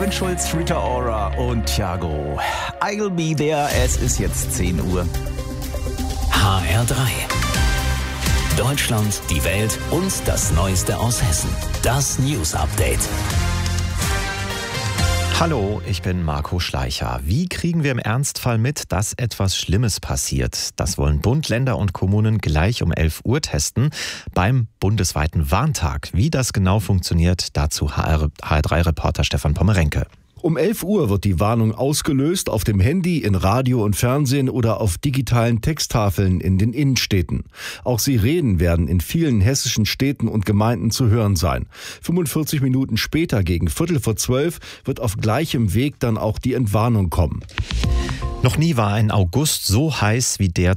Robin Schulz, Rita Ora und Thiago. I'll be there. Es ist jetzt 10 Uhr. HR3. Deutschland, die Welt und das Neueste aus Hessen. Das News Update. Hallo, ich bin Marco Schleicher. Wie kriegen wir im Ernstfall mit, dass etwas Schlimmes passiert? Das wollen Bund, Länder und Kommunen gleich um 11 Uhr testen beim bundesweiten Warntag. Wie das genau funktioniert, dazu HR3-Reporter Stefan Pommerenke. Um 11 Uhr wird die Warnung ausgelöst auf dem Handy, in Radio und Fernsehen oder auf digitalen Texttafeln in den Innenstädten. Auch Sirenen werden in vielen hessischen Städten und Gemeinden zu hören sein. 45 Minuten später, gegen 11:45, wird auf gleichem Weg dann auch die Entwarnung kommen. Noch nie war ein August so heiß wie der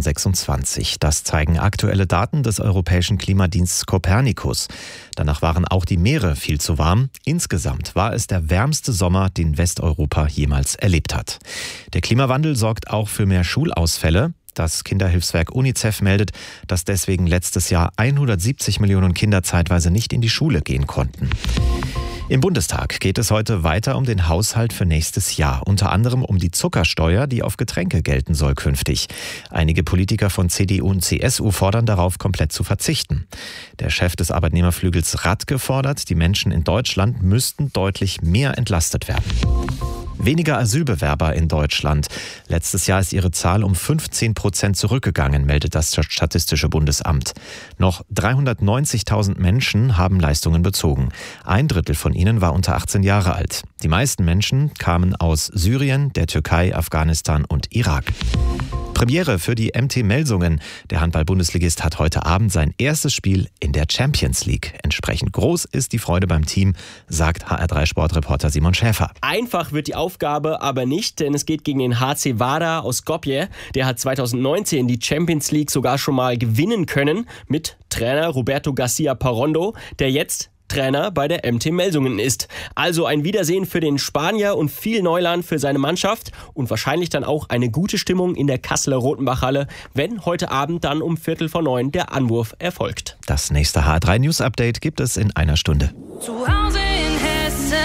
2026. Das zeigen aktuelle Daten des Europäischen Klimadienstes Copernicus. Danach waren auch die Meere viel zu warm. Insgesamt war es der wärmste Sommer, den Westeuropa jemals erlebt hat. Der Klimawandel sorgt auch für mehr Schulausfälle. Das Kinderhilfswerk UNICEF meldet, dass deswegen letztes Jahr 170 Millionen Kinder zeitweise nicht in die Schule gehen konnten. Im Bundestag geht es heute weiter um den Haushalt für nächstes Jahr. Unter anderem um die Zuckersteuer, die auf Getränke gelten soll künftig. Einige Politiker von CDU und CSU fordern darauf, komplett zu verzichten. Der Chef des Arbeitnehmerflügels Radke fordert, die Menschen in Deutschland müssten deutlich mehr entlastet werden. Weniger Asylbewerber in Deutschland. Letztes Jahr ist ihre Zahl um 15% zurückgegangen, meldet das Statistische Bundesamt. Noch 390.000 Menschen haben Leistungen bezogen. 1/3 von ihnen war unter 18 Jahre alt. Die meisten Menschen kamen aus Syrien, der Türkei, Afghanistan und Irak. Premiere für die MT Melsungen. Der Handball-Bundesligist hat heute Abend sein erstes Spiel in der Champions League. Entsprechend groß ist die Freude beim Team, sagt HR3-Sportreporter Simon Schäfer. Einfach wird die Aufgabe aber nicht, denn es geht gegen den HC Vardar aus Skopje. Der hat 2019 die Champions League sogar schon mal gewinnen können mit Trainer Roberto Garcia Parrondo, der jetzt Trainer bei der MT Melsungen ist. Also ein Wiedersehen für den Spanier und viel Neuland für seine Mannschaft und wahrscheinlich dann auch eine gute Stimmung in der Kasseler Rotenbachhalle, wenn heute Abend dann um 8:45 der Anwurf erfolgt. Das nächste HR3 News Update gibt es in einer Stunde. Zu Hause in Hessen.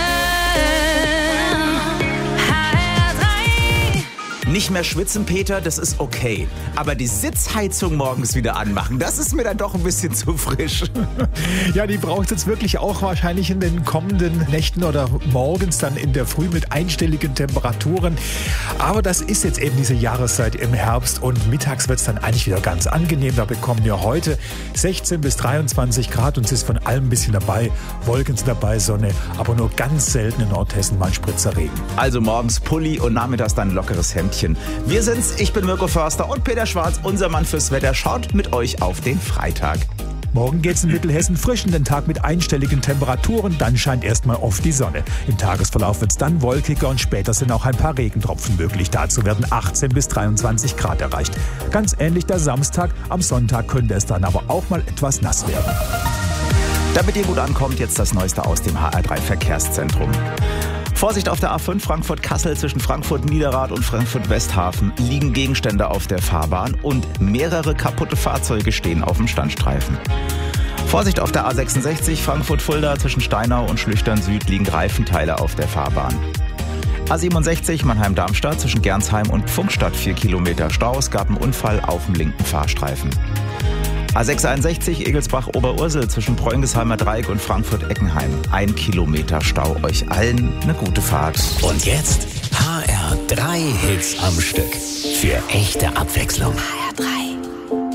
Nicht mehr schwitzen, Peter, das ist okay. Aber die Sitzheizung morgens wieder anmachen, das ist mir dann doch ein bisschen zu frisch. Ja, die braucht es jetzt wirklich auch wahrscheinlich in den kommenden Nächten oder morgens dann in der Früh mit einstelligen Temperaturen. Aber das ist jetzt eben diese Jahreszeit im Herbst und mittags wird es dann eigentlich wieder ganz angenehm. Da bekommen wir heute 16 bis 23 Grad und es ist von allem ein bisschen dabei. Wolken sind dabei, Sonne, aber nur ganz selten in Nordhessen mal ein Spritzer Regen. Also morgens Pulli und nachmittags dann ein lockeres Hemdchen. Wir sind's, ich bin Mirko Förster und Peter Schwarz, unser Mann fürs Wetter, schaut mit euch auf den Freitag. Morgen geht's in Mittelhessen frisch in den Tag mit einstelligen Temperaturen, dann scheint erstmal oft die Sonne. Im Tagesverlauf wird's dann wolkiger und später sind auch ein paar Regentropfen möglich. Dazu werden 18 bis 23 Grad erreicht. Ganz ähnlich der Samstag, am Sonntag könnte es dann aber auch mal etwas nass werden. Damit ihr gut ankommt, jetzt das Neueste aus dem HR3 Verkehrszentrum. Vorsicht auf der A5 Frankfurt-Kassel zwischen Frankfurt-Niederrad und Frankfurt-Westhafen liegen Gegenstände auf der Fahrbahn und mehrere kaputte Fahrzeuge stehen auf dem Standstreifen. Vorsicht auf der A66 Frankfurt-Fulda zwischen Steinau und Schlüchtern-Süd liegen Reifenteile auf der Fahrbahn. A67 Mannheim-Darmstadt zwischen Gernsheim und Pfunkstadt 4 Kilometer Stau. Es gab einen Unfall auf dem linken Fahrstreifen. A661 Egelsbach-Oberursel zwischen Preungesheimer Dreieck und Frankfurt-Eckenheim. 1 Kilometer Stau. Euch allen eine gute Fahrt. Und jetzt HR3 Hits am Stück. Für echte Abwechslung. HR3.